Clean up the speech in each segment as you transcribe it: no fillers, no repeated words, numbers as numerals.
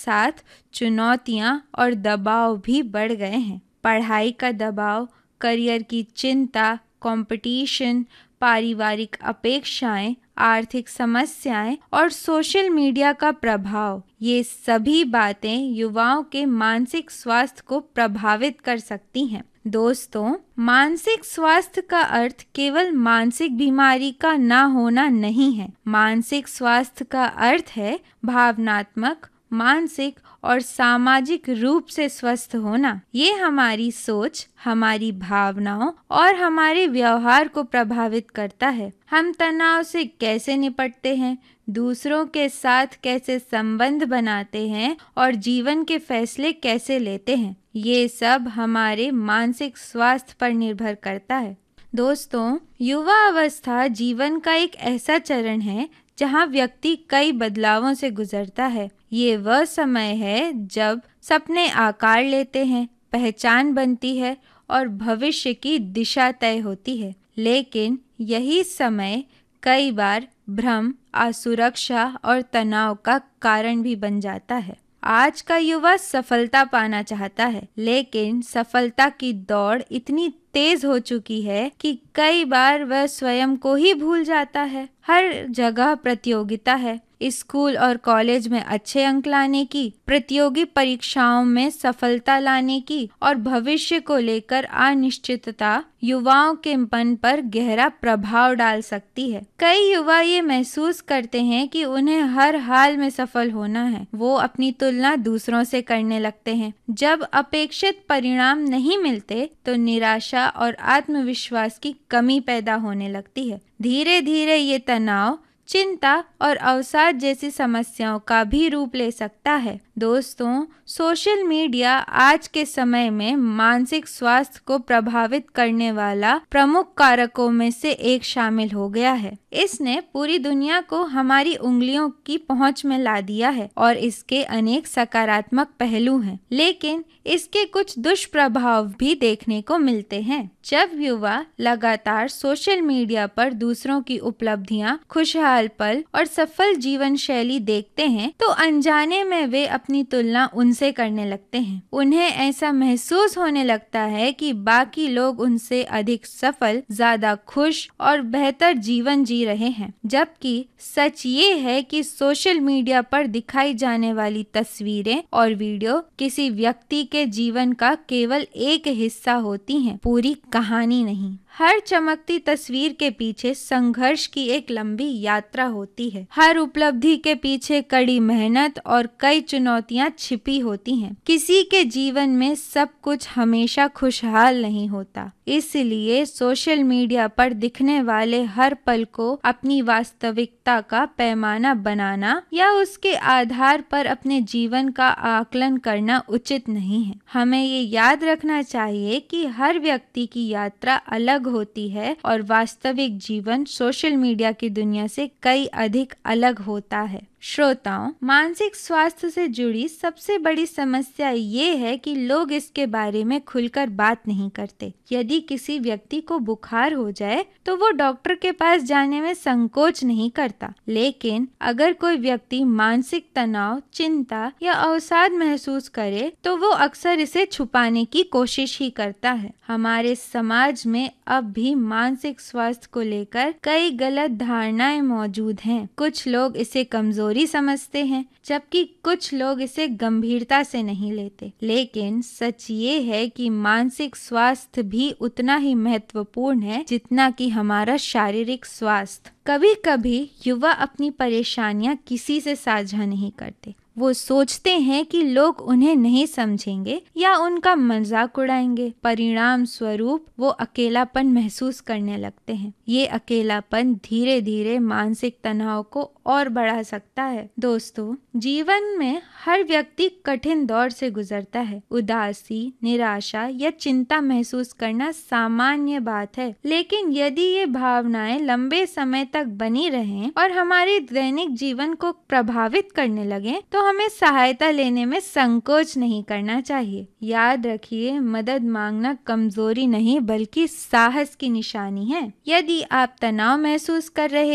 साथ चुनौतियां और दबाव भी बढ़ गए हैं। पढ़ाई का दबाव, करियर की चिंता, कंपटीशन, पारिवारिक अपेक्षाएं, आर्थिक समस्याएं और सोशल मीडिया का प्रभाव, ये सभी बातें युवाओं के मानसिक स्वास्थ्य को प्रभावित कर सकती हैं। दोस्तों, मानसिक स्वास्थ्य का अर्थ केवल मानसिक बीमारी का ना होना नहीं है। मानसिक स्वास्थ्य का अर्थ है भावनात्मक, मानसिक और सामाजिक रूप से स्वस्थ होना। ये हमारी सोच, हमारी भावनाओं और हमारे व्यवहार को प्रभावित करता है। हम तनाव से कैसे निपटते हैं, दूसरों के साथ कैसे संबंध बनाते हैं और जीवन के फैसले कैसे लेते हैं, ये सब हमारे मानसिक स्वास्थ्य पर निर्भर करता है। दोस्तों, युवा अवस्था जीवन का एक ऐसा चरण है जहाँ व्यक्ति कई बदलावों से गुजरता है। ये वह समय है जब सपने आकार लेते हैं, पहचान बनती है और भविष्य की दिशा तय होती है। लेकिन यही समय कई बार भ्रम, असुरक्षा और तनाव का कारण भी बन जाता है। आज का युवा सफलता पाना चाहता है, लेकिन सफलता की दौड़ इतनी तेज हो चुकी है कि कई बार वह स्वयं को ही भूल जाता है। हर जगह प्रतियोगिता है। स्कूल और कॉलेज में अच्छे अंक लाने की, प्रतियोगी परीक्षाओं में सफलता लाने की और भविष्य को लेकर अनिश्चितता युवाओं के मन पर गहरा प्रभाव डाल सकती है। कई युवा ये महसूस करते हैं कि उन्हें हर हाल में सफल होना है। वो अपनी तुलना दूसरों से करने लगते हैं। जब अपेक्षित परिणाम नहीं मिलते तो निराशा और आत्मविश्वास की कमी पैदा होने लगती है। धीरे धीरे ये तनाव, चिंता और अवसाद जैसी समस्याओं का भी रूप ले सकता है। दोस्तों, सोशल मीडिया आज के समय में मानसिक स्वास्थ्य को प्रभावित करने वाला प्रमुख कारकों में से एक शामिल हो गया है। इसने पूरी दुनिया को हमारी उंगलियों की पहुंच में ला दिया है और इसके अनेक सकारात्मक पहलू हैं, लेकिन इसके कुछ दुष्प्रभाव भी देखने को मिलते हैं। जब युवा लगातार सोशल मीडिया पर दूसरों की उपलब्धियां, खुशहाल पल और सफल जीवन शैली देखते हैं तो अनजाने में वे अपनी तुलना उनसे करने लगते हैं। उन्हें ऐसा महसूस होने लगता है कि बाकी लोग उनसे अधिक सफल, ज्यादा खुश और बेहतर जीवन जी रहे हैं, जबकि सच ये है कि सोशल मीडिया पर दिखाई जाने वाली तस्वीरें और वीडियो किसी व्यक्ति के जीवन का केवल एक हिस्सा होती हैं, पूरी कहानी नहीं। हर चमकती तस्वीर के पीछे संघर्ष की एक लंबी यात्रा होती है। हर उपलब्धि के पीछे कड़ी मेहनत और कई चुनौतियां छिपी होती हैं। किसी के जीवन में सब कुछ हमेशा खुशहाल नहीं होता। इसलिए सोशल मीडिया पर दिखने वाले हर पल को अपनी वास्तविकता का पैमाना बनाना या उसके आधार पर अपने जीवन का आकलन करना उचित नहीं है। हमें ये याद रखना चाहिए कि हर व्यक्ति की यात्रा अलग होती है और वास्तविक जीवन सोशल मीडिया की दुनिया से कई अधिक अलग होता है। श्रोताओं, मानसिक स्वास्थ्य से जुड़ी सबसे बड़ी समस्या ये है कि लोग इसके बारे में खुलकर बात नहीं करते। यदि किसी व्यक्ति को बुखार हो जाए तो वो डॉक्टर के पास जाने में संकोच नहीं करता, लेकिन अगर कोई व्यक्ति मानसिक तनाव, चिंता या अवसाद महसूस करे तो वो अक्सर इसे छुपाने की कोशिश ही करता है। हमारे समाज में अब भी मानसिक स्वास्थ्य को लेकर कई गलत धारणाएं मौजूद हैं। कुछ लोग इसे कमजोरी समझते हैं, जबकि कुछ लोग इसे गंभीरता से नहीं लेते। लेकिन सच ये है कि मानसिक स्वास्थ्य भी उतना ही महत्वपूर्ण है जितना कि हमारा शारीरिक स्वास्थ्य। कभी कभी युवा अपनी परेशानियां किसी से साझा नहीं करते। वो सोचते हैं कि लोग उन्हें नहीं समझेंगे या उनका मजाक उड़ाएंगे। परिणाम स्वरूप वो अकेलापन महसूस करने लगते हैं। ये अकेलापन धीरे धीरे मानसिक तनाव को और बढ़ा सकता है। दोस्तों, जीवन में हर व्यक्ति कठिन दौर से गुजरता है। उदासी, निराशा या चिंता महसूस करना सामान्य बात है, लेकिन यदि ये भावनाएं लंबे समय तक बनी रहें और हमारे दैनिक जीवन को प्रभावित करने लगें तो हमें सहायता लेने में संकोच नहीं करना चाहिए। याद रखिए, मदद मांगना कमजोरी नहीं बल्कि साहस की निशानी है। यदि आप तनाव महसूस कर रहे हैं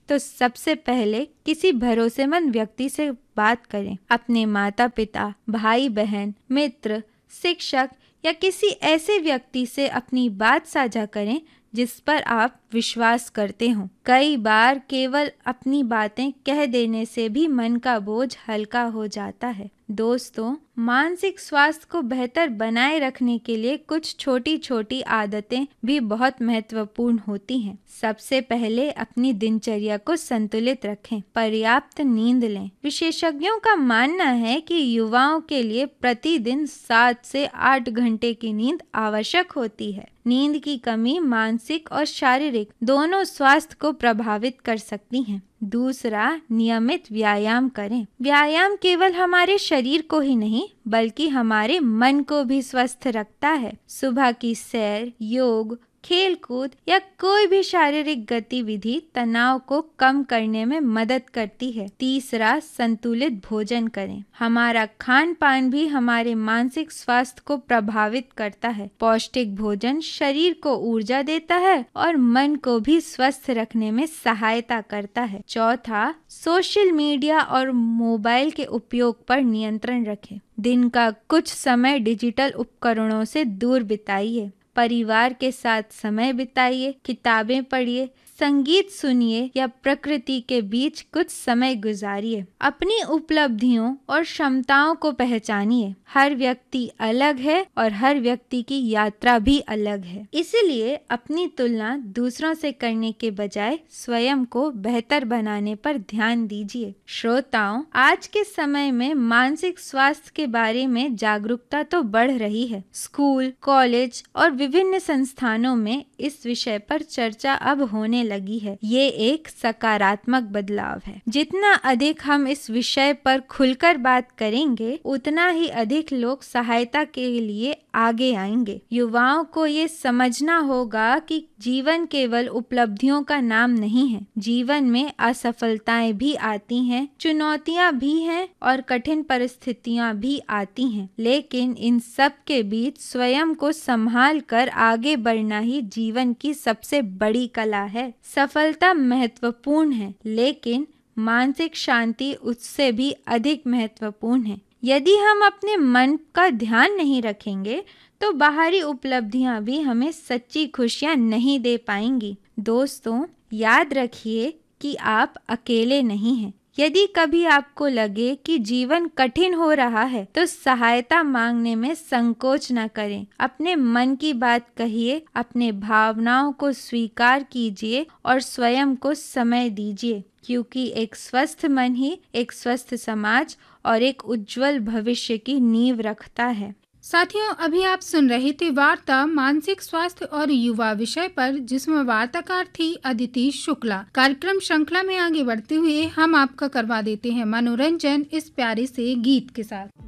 तो सबसे पहले किसी भरोसेमंद व्यक्ति से बात करें। अपने माता पिता, भाई बहन, मित्र, शिक्षक या किसी ऐसे व्यक्ति से अपनी बात साझा करें जिस पर आप विश्वास करते हो। कई बार केवल अपनी बातें कह देने से भी मन का बोझ हल्का हो जाता है। दोस्तों, मानसिक स्वास्थ्य को बेहतर बनाए रखने के लिए कुछ छोटी छोटी आदतें भी बहुत महत्वपूर्ण होती हैं। सबसे पहले अपनी दिनचर्या को संतुलित रखें। पर्याप्त नींद लें। विशेषज्ञों का मानना है कि युवाओं के लिए प्रतिदिन 7 से 8 घंटे की नींद आवश्यक होती है। नींद की कमी मानसिक और शारीरिक दोनों स्वास्थ्य को प्रभावित कर सकती हैं। दूसरा, नियमित व्यायाम करें। व्यायाम केवल हमारे शरीर को ही नहीं बल्कि हमारे मन को भी स्वस्थ रखता है। सुबह की सैर, योग, खेल कूद या कोई भी शारीरिक गतिविधि तनाव को कम करने में मदद करती है। तीसरा, संतुलित भोजन करें। हमारा खान पान भी हमारे मानसिक स्वास्थ्य को प्रभावित करता है। पौष्टिक भोजन शरीर को ऊर्जा देता है और मन को भी स्वस्थ रखने में सहायता करता है। चौथा, सोशल मीडिया और मोबाइल के उपयोग पर नियंत्रण रखें। दिन का कुछ समय डिजिटल उपकरणों से दूर बिताइए। परिवार के साथ समय बिताइए, किताबें पढ़िए, संगीत सुनिए या प्रकृति के बीच कुछ समय गुजारिए। अपनी उपलब्धियों और क्षमताओं को पहचानिए। हर व्यक्ति अलग है और हर व्यक्ति की यात्रा भी अलग है। इसलिए अपनी तुलना दूसरों से करने के बजाय स्वयं को बेहतर बनाने पर ध्यान दीजिए। श्रोताओं, आज के समय में मानसिक स्वास्थ्य के बारे में जागरूकता तो बढ़ रही है। स्कूल, कॉलेज और विभिन्न संस्थानों में इस विषय पर चर्चा अब होने लगी है। ये एक सकारात्मक बदलाव है। जितना अधिक हम इस विषय पर खुलकर बात करेंगे, उतना ही अधिक लोग सहायता के लिए आगे आएंगे। युवाओं को ये समझना होगा कि जीवन केवल उपलब्धियों का नाम नहीं है। जीवन में असफलताएं भी आती हैं, चुनौतियां भी हैं और कठिन परिस्थितियां भी आती हैं। लेकिन इन सब के बीच स्वयं को संभाल कर आगे बढ़ना ही जीवन की सबसे बड़ी कला है। सफलता महत्वपूर्ण है, लेकिन मानसिक शांति उससे भी अधिक महत्वपूर्ण है। यदि हम अपने मन का ध्यान नहीं रखेंगे तो बाहरी उपलब्धियां भी हमें सच्ची खुशियां नहीं दे पाएंगी। दोस्तों, याद रखिए कि आप अकेले नहीं हैं। यदि कभी आपको लगे कि जीवन कठिन हो रहा है तो सहायता मांगने में संकोच न करें। अपने मन की बात कहिए, अपने भावनाओं को स्वीकार कीजिए और स्वयं को समय दीजिए, क्योंकि एक स्वस्थ मन ही एक स्वस्थ समाज और एक उज्जवल भविष्य की नींव रखता है। साथियों, अभी आप सुन रहे थे वार्ता मानसिक स्वास्थ्य और युवा विषय पर, जिसमें वार्ताकार थी अदिति शुक्ला। कार्यक्रम श्रृंखला में आगे बढ़ते हुए हम आपका करवा देते हैं मनोरंजन इस प्यारे से गीत के साथ।